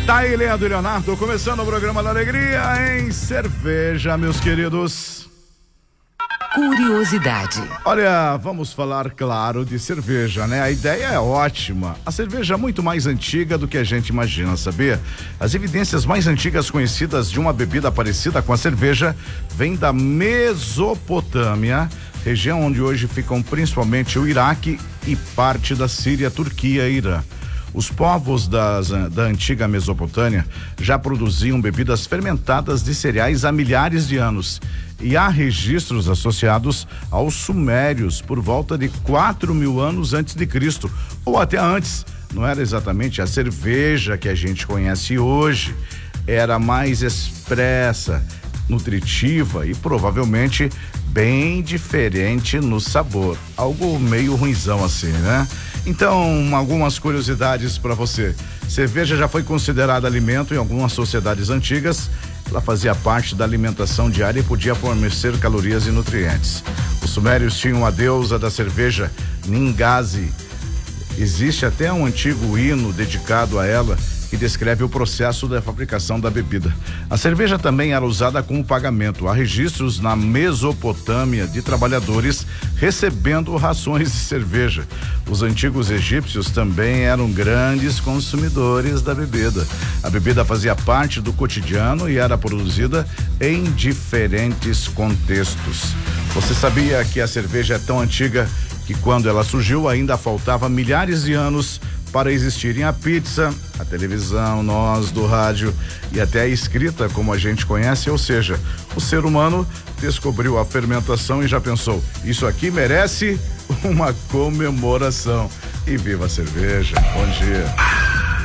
Tá aí, Leandro e Leonardo, começando o programa da Alegria em cerveja, meus queridos. Curiosidade. Olha, vamos falar, claro, de cerveja, né? A ideia é ótima. A cerveja é muito mais antiga do que a gente imagina, sabia? As evidências mais antigas conhecidas de uma bebida parecida com a cerveja vêm da Mesopotâmia, região onde hoje ficam principalmente o Iraque e parte da Síria, Turquia e Irã. Os povos da antiga Mesopotâmia já produziam bebidas fermentadas de cereais há milhares de anos. E há registros associados aos sumérios por volta de 4.000 anos antes de Cristo, ou até antes. Não era exatamente a cerveja que a gente conhece hoje, era mais expressa, nutritiva e provavelmente bem diferente no sabor, algo meio ruinzão assim, né? Então, algumas curiosidades para você. Cerveja já foi considerada alimento em algumas sociedades antigas. Ela fazia parte da alimentação diária e podia fornecer calorias e nutrientes. Os sumérios tinham a deusa da cerveja, Ningazi. Existe até um antigo hino dedicado a ela que descreve o processo da fabricação da bebida. A cerveja também era usada como pagamento. Há registros na Mesopotâmia de trabalhadores recebendo rações de cerveja. Os antigos egípcios também eram grandes consumidores da bebida. A bebida fazia parte do cotidiano e era produzida em diferentes contextos. Você sabia que a cerveja é tão antiga que quando ela surgiu ainda faltava milhares de anos para existirem a pizza, a televisão, nós do rádio e até a escrita como a gente conhece, ou seja, o ser humano descobriu a fermentação e já pensou, isso aqui merece uma comemoração. E viva a cerveja, bom dia.